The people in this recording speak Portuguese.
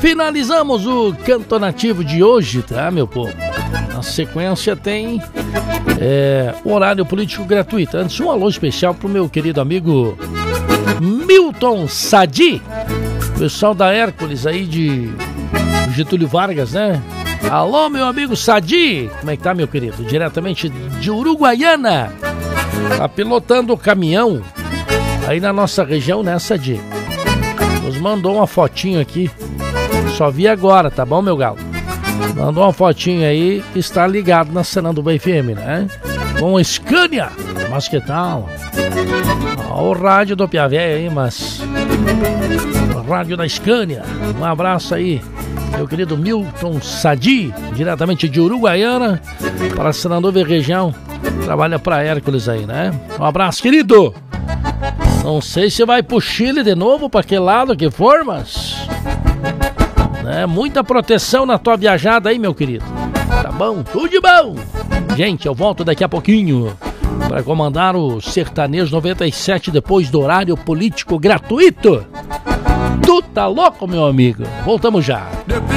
finalizamos o Canto Nativo de hoje, tá, meu povo? Na sequência tem o horário político gratuito. Antes, um alô especial pro meu querido amigo Milton Sadi, pessoal da Hércules aí de Getúlio Vargas, né? Alô, meu amigo Sadi, como é que tá, meu querido? Diretamente de Uruguaiana, tá pilotando o caminhão aí na nossa região, né, Sadi? Nos mandou uma fotinho aqui, só vi agora, tá bom, meu galo? Mandou uma fotinho aí, está ligado na Sananduva FM, né? Com Scania, mas que tal? O rádio do Piavé aí, mas o rádio da Scania. Um abraço aí, meu querido Milton Sadi, diretamente de Uruguaiana, para a Sananduva região. Trabalha para Hércules aí, né? Um abraço, querido. Não sei se vai pro Chile de novo, para que lado que for, mas muita proteção na tua viajada aí, meu querido. Tá bom? Tudo de bom. Gente, eu volto daqui a pouquinho para comandar o Sertanejo 97 depois do horário político gratuito. Tu tá louco, meu amigo? Voltamos já.